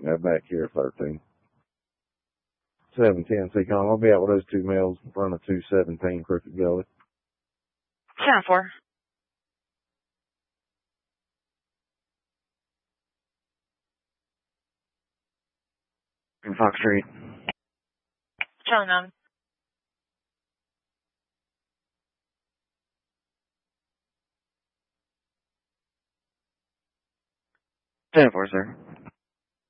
back here at 13. 710 Seacon. I'll be out with those two males in front of 217 Crooked Gully. 10-4. In Fox Street. Charlie Mountain. Ten-4, sir.